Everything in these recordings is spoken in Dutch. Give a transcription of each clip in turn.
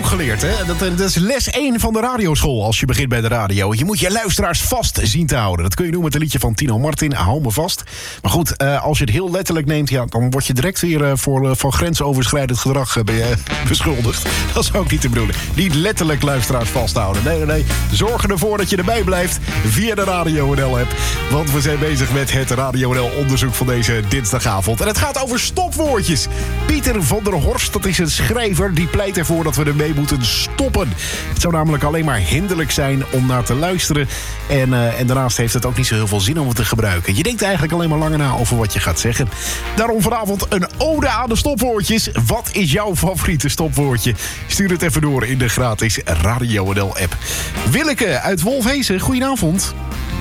geleerd, hè? Dat is les 1 van de radioschool als je begint bij de radio. Je moet je luisteraars vast zien te houden. Dat kun je doen met een liedje van Tino Martin, Hou me vast. Maar goed, als je het heel letterlijk neemt, ja, dan word je direct weer van grensoverschrijdend gedrag beschuldigd. Dat is ook niet te bedoelen. Niet letterlijk luisteraars vasthouden. Nee. Zorg ervoor dat je erbij blijft via de Radio NL-app. Want we zijn bezig met het Radio NL-onderzoek van deze dinsdagavond. En het gaat over stopwoordjes. Pieter van der Horst, dat is een schrijver, die pleit ervoor dat we ermee moeten stoppen. Het zou namelijk alleen maar hinderlijk zijn om naar te luisteren. En daarnaast heeft het ook niet zo heel veel zin om het te gebruiken. Je denkt eigenlijk alleen maar langer na over wat je gaat zeggen. Daarom vanavond een ode aan de stopwoordjes. Wat is jouw favoriete stopwoordje? Stuur het even door in de gratis Radio NL-app. Willeke uit Wolfhezen, goedenavond.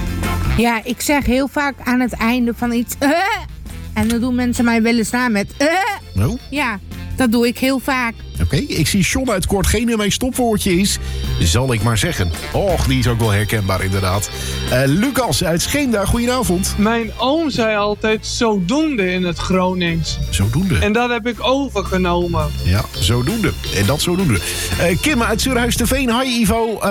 Ja, ik zeg heel vaak aan het einde van iets... En dan doen mensen mij wel eens na met... Oh? Ja, dat doe ik heel vaak. Oké, ik zie John uit Kortgene. Mijn stopwoordje is... Zal ik maar zeggen. Och, die is ook wel herkenbaar inderdaad. Lucas uit Scheemda, goedenavond. Mijn oom zei altijd zodoende in het Gronings. Zodoende? En dat heb ik overgenomen. Ja, zodoende. En dat zodoende. Kim uit Surhuis-de-Veen. Hi Ivo.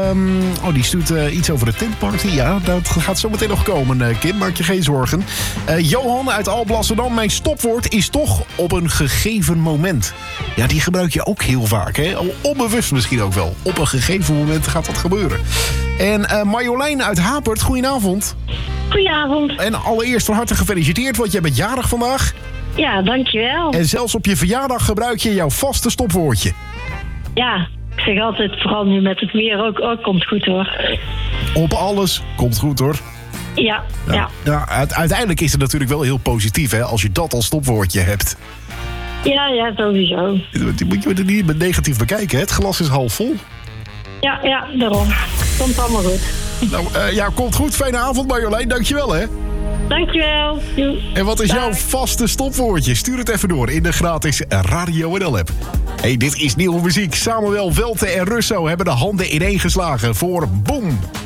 Die stuurt iets over de tentparty. Ja, dat gaat zo meteen nog komen, Kim. Maak je geen zorgen. Johan uit Alblasserdam. Mijn stopwoord is toch op een gegeven moment. Ja, die gebruik je ook heel vaak, hè? Onbewust misschien ook wel. Op een gegeven moment gaat dat gebeuren. En Marjolein uit Hapert, goedenavond. Goedenavond. En allereerst van harte gefeliciteerd, want jij bent jarig vandaag. Ja, dankjewel. En zelfs op je verjaardag gebruik je jouw vaste stopwoordje. Ja, ik zeg altijd, vooral nu met het weer ook komt goed hoor. Op alles komt goed hoor. Ja. Uiteindelijk is het natuurlijk wel heel positief, hè, als je dat als stopwoordje hebt. Ja, sowieso. Die moet je niet negatief bekijken, hè? Het glas is half vol. Ja, daarom. Komt allemaal goed. Nou, komt goed. Fijne avond, Marjolein. Dankjewel, hè. Dankjewel. Doei. En wat is jouw vaste stopwoordje? Stuur het even door in de gratis Radio NL-app. Hey, dit is nieuwe muziek. Samuel Welte en Russo hebben de handen ineengeslagen voor Boom.